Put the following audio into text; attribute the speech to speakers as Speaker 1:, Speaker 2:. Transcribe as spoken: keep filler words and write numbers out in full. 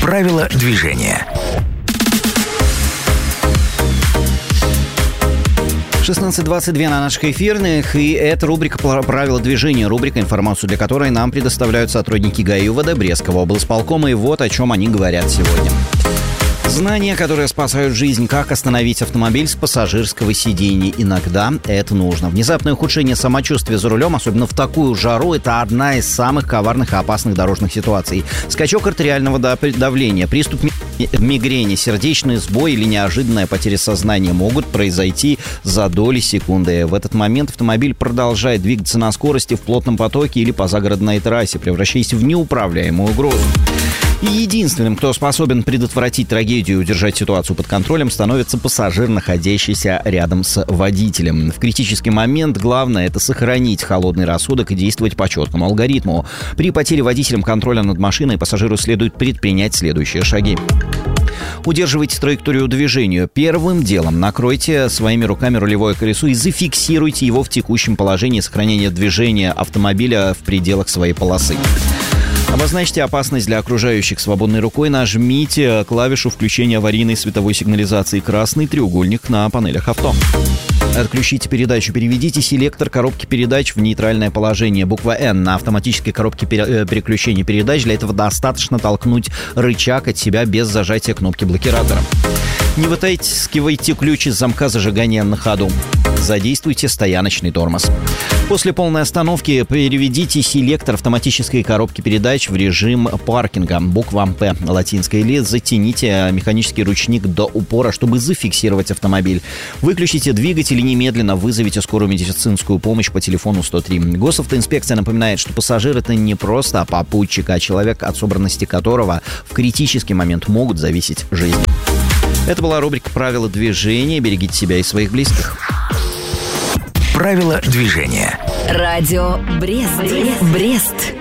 Speaker 1: Правила движения.
Speaker 2: шестнадцать двадцать два на наших эфирных, и это рубрика «Правила движения», рубрика, информацию для которой нам предоставляют сотрудники ГАИ УВД Брестского облсполкома, и вот о чем они говорят сегодня. Знания, которые спасают жизнь. Как остановить автомобиль с пассажирского сиденья. Иногда это нужно. Внезапное ухудшение самочувствия за рулем, особенно в такую жару, это одна из самых коварных и опасных дорожных ситуаций. Скачок артериального давления, приступ мигрени, сердечный сбой или неожиданная потеря сознания могут произойти за доли секунды. В этот момент автомобиль продолжает двигаться на скорости в плотном потоке или по загородной трассе, превращаясь в неуправляемую угрозу. И единственным, кто способен предотвратить трагедию и удержать ситуацию под контролем, становится пассажир, находящийся рядом с водителем. В критический момент главное – это сохранить холодный рассудок и действовать по четкому алгоритму. При потере водителем контроля над машиной пассажиру следует предпринять следующие шаги. Удерживайте траекторию движения. Первым делом накройте своими руками рулевое колесо и зафиксируйте его в текущем положении сохранения движения автомобиля в пределах своей полосы. Обозначьте опасность для окружающих свободной рукой. Нажмите клавишу включения аварийной световой сигнализации «Красный треугольник» на панелях авто. Отключите передачу. Переведите селектор коробки передач в нейтральное положение. Буква «Н» на автоматической коробке переключения передач. Для этого достаточно толкнуть рычаг от себя без зажатия кнопки блокиратора. Не вытаскивайте ключ из замка зажигания на ходу. Задействуйте стояночный тормоз. После полной остановки переведите селектор автоматической коробки передач в режим паркинга. Буква «П» латинская, или затяните механический ручник до упора, чтобы зафиксировать автомобиль. Выключите двигатель и немедленно вызовите скорую медицинскую помощь по телефону сто три. Госавтоинспекция напоминает, что пассажир – это не просто попутчик, а человек, от собранности которого в критический момент могут зависеть жизни. Это была рубрика «Правила движения». Берегите себя и своих близких.
Speaker 1: Правила движения.
Speaker 3: Радио Брест. Брест.